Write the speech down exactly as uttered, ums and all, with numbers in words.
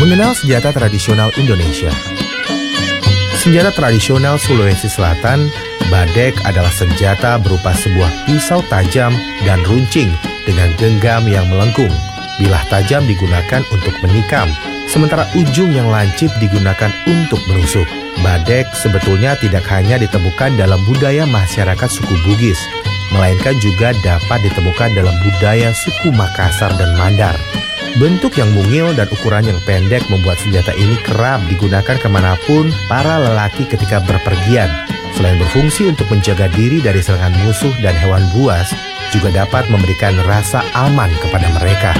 Mengenal senjata tradisional Indonesia. Senjata tradisional Sulawesi Selatan, badek adalah senjata berupa sebuah pisau tajam dan runcing dengan genggam yang melengkung. Bilah tajam digunakan untuk menikam, sementara ujung yang lancip digunakan untuk menusuk. Badek sebetulnya tidak hanya ditemukan dalam budaya masyarakat suku Bugis, melainkan juga dapat ditemukan dalam budaya suku Makassar dan Mandar. Bentuk yang mungil dan ukuran yang pendek membuat senjata ini kerap digunakan kemanapun para lelaki ketika berpergian. Selain berfungsi untuk menjaga diri dari serangan musuh dan hewan buas, juga dapat memberikan rasa aman kepada mereka.